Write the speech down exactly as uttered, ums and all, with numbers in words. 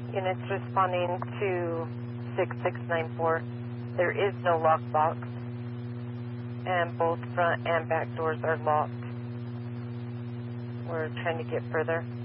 Units responding to six six nine four. There is no lockbox, and both front and back doors are locked. We're trying to get further.